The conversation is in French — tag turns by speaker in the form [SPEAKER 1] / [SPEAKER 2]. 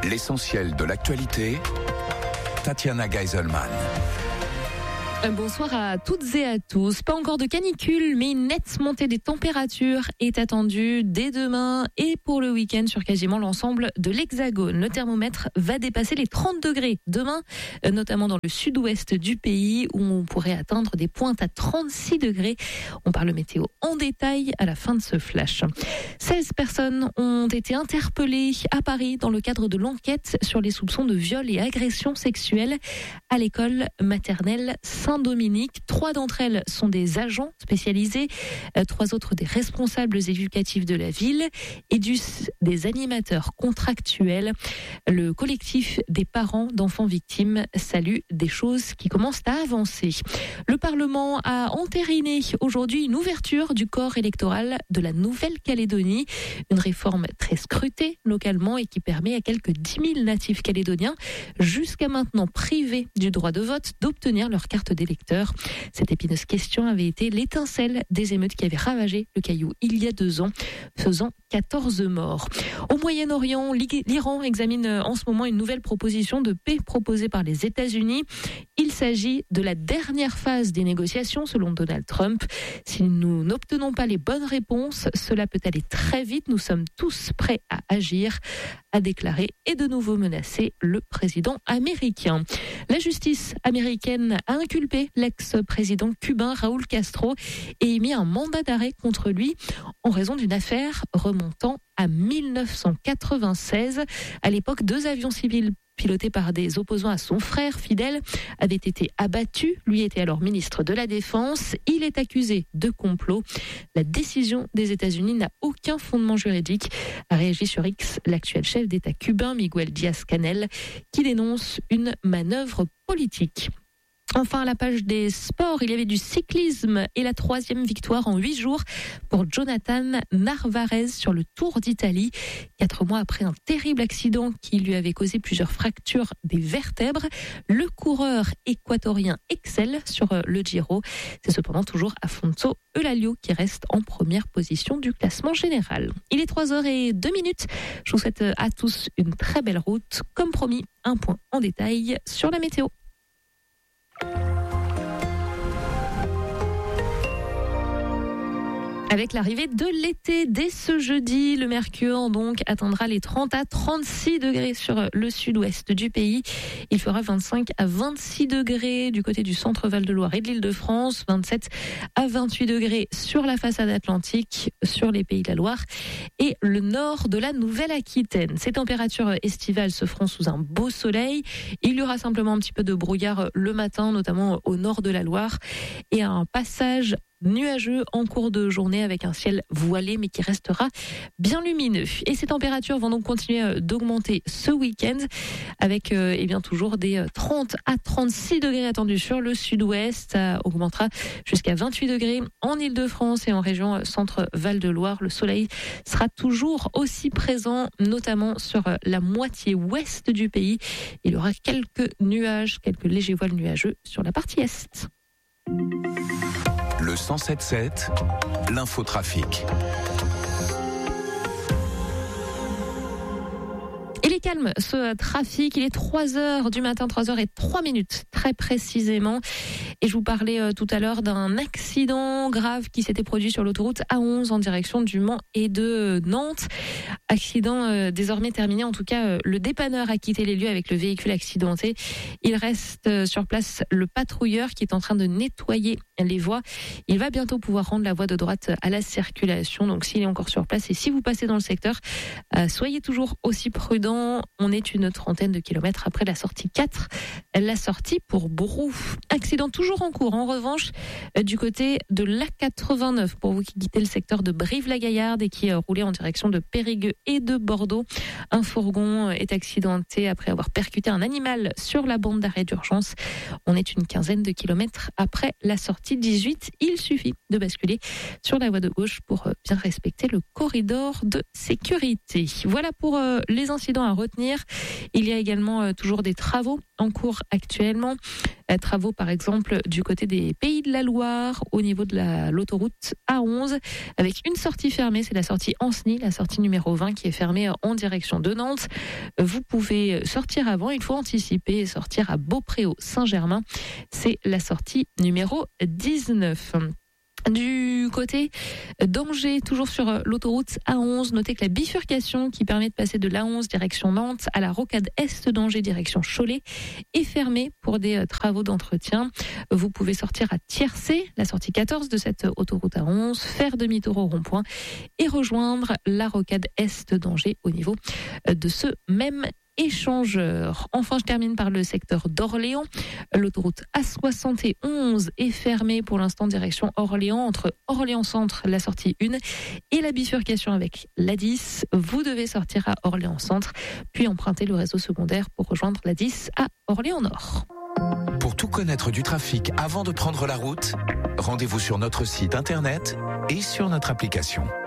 [SPEAKER 1] L'essentiel de l'actualité, Tatiana Geiselman.
[SPEAKER 2] Bonsoir à toutes et à tous. Pas encore de canicule, mais une nette montée des températures est attendue dès demain et pour le week-end sur quasiment l'ensemble de l'Hexagone. Le thermomètre va dépasser les 30 degrés demain, notamment dans le sud-ouest du pays où on pourrait atteindre des pointes à 36 degrés. On parle météo en détail à la fin de ce flash. 16 personnes ont été interpellées à Paris dans le cadre de l'enquête sur les soupçons de viol et agression sexuelle à l'école maternelle Saint-Dominique. 3 d'entre elles sont des agents spécialisés, 3 autres des responsables éducatifs de la ville et des animateurs contractuels. Le collectif des parents d'enfants victimes salue des choses qui commencent à avancer. Le Parlement a entériné aujourd'hui une ouverture du corps électoral de la Nouvelle-Calédonie. Une réforme très scrutée localement et qui permet à quelques 10 000 natifs calédoniens, jusqu'à maintenant privés du droit de vote, d'obtenir leur carte d'électeur. Cette épineuse question avait été l'étincelle des émeutes qui avaient ravagé le Caillou il y a 2 ans, faisant 14 morts. Au Moyen-Orient, l'Iran examine en ce moment une nouvelle proposition de paix proposée par les États-Unis. Il s'agit de la dernière phase des négociations selon Donald Trump. Si nous n'obtenons pas les bonnes réponses, cela peut aller très vite. Nous sommes tous prêts à agir, a déclaré et de nouveau menacé le président américain. La justice américaine a inculpé l'ex-président cubain Raúl Castro et émis un mandat d'arrêt contre lui en raison d'une affaire remontant à 1996. À l'époque, 2 avions civils piloté par des opposants à son frère Fidel, avait été abattu. Lui était alors ministre de la Défense. Il est accusé de complot. La décision des États-Unis n'a aucun fondement juridique, a réagi sur X l'actuel chef d'État cubain Miguel Díaz-Canel, qui dénonce une manœuvre politique. Enfin, à la page des sports, il y avait du cyclisme et la 3e victoire en 8 jours pour Jonathan Narvaez sur le Tour d'Italie. 4 mois après un terrible accident qui lui avait causé plusieurs fractures des vertèbres, le coureur équatorien excelle sur le Giro. C'est cependant toujours Afonso Eulalio qui reste en première position du classement général. Il est 3h02. Je vous souhaite à tous une très belle route. Comme promis, un point en détail sur la météo. Avec l'arrivée de l'été, dès ce jeudi, le mercure donc atteindra les 30 à 36 degrés sur le sud-ouest du pays. Il fera 25 à 26 degrés du côté du centre Val-de-Loire et de l'Île-de-France, 27 à 28 degrés sur la façade atlantique, sur les Pays de la Loire et le nord de la Nouvelle-Aquitaine. Ces températures estivales se feront sous un beau soleil. Il y aura simplement un petit peu de brouillard le matin, notamment au nord de la Loire, et un passage nuageux en cours de journée avec un ciel voilé mais qui restera bien lumineux. Et ces températures vont donc continuer d'augmenter ce week-end avec toujours des 30 à 36 degrés attendus sur le sud-ouest. Ça augmentera jusqu'à 28 degrés en Île-de-France et en région centre Val-de-Loire. Le soleil sera toujours aussi présent, notamment sur la moitié ouest du pays. Il y aura quelques nuages, quelques légers voiles nuageux sur la partie est.
[SPEAKER 1] Le 107.7, l'infotrafic.
[SPEAKER 2] Il est calme ce trafic, il est 3h du matin, 3h03 très précisément. Et je vous parlais tout à l'heure d'un accident grave qui s'était produit sur l'autoroute A11 en direction du Mans et de Nantes. Accident désormais terminé, en tout cas le dépanneur a quitté les lieux avec le véhicule accidenté. Il reste sur place le patrouilleur qui est en train de nettoyer les voies. Il va bientôt pouvoir rendre la voie de droite à la circulation, donc s'il est encore sur place et si vous passez dans le secteur, soyez toujours aussi prudents. On est une 30aine de kilomètres après la sortie 4, la sortie pour Brou. Accident toujours en cours, en revanche, du côté de l'A89, pour vous qui quittez le secteur de Brive-la-Gaillarde et qui roulait en direction de Périgueux et de Bordeaux. Un fourgon est accidenté après avoir percuté un animal sur la bande d'arrêt d'urgence. On est une 15aine de kilomètres après la sortie 18. Il suffit de basculer sur la voie de gauche pour bien respecter le corridor de sécurité. Voilà pour les incidents à retenir. Il y a également toujours des travaux en cours actuellement. Travaux par exemple du côté des Pays de la Loire au niveau de l'autoroute A11 avec une sortie fermée, c'est la sortie Anceny, la sortie numéro 20 qui est fermée en direction de Nantes. Vous pouvez sortir avant, il faut anticiper et sortir à Beaupréau-Saint-Germain, c'est la sortie numéro 19. Du côté d'Angers, toujours sur l'autoroute A11, notez que la bifurcation qui permet de passer de l'A11 direction Nantes à la rocade est d'Angers direction Cholet est fermée pour des travaux d'entretien. Vous pouvez sortir à Tiercé, la sortie 14 de cette autoroute A11, faire demi-tour au rond-point et rejoindre la rocade est d'Angers au niveau de ce même échangeur. Enfin, je termine par le secteur d'Orléans. L'autoroute A71 est fermée pour l'instant direction Orléans, entre Orléans Centre, la sortie 1 et la bifurcation avec la 10. Vous devez sortir à Orléans Centre, puis emprunter le réseau secondaire pour rejoindre la 10 à Orléans Nord.
[SPEAKER 1] Pour tout connaître du trafic avant de prendre la route, rendez-vous sur notre site internet et sur notre application.